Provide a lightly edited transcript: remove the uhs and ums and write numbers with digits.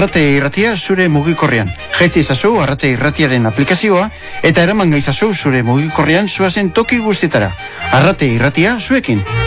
Arrate irratia zure mugikorrean. Jaitzi izazu Arrate irratiaren aplikazioa eta eraman gaizazu zure mugikorrean zuazen toki guztietara. Arrate irratia zuekin.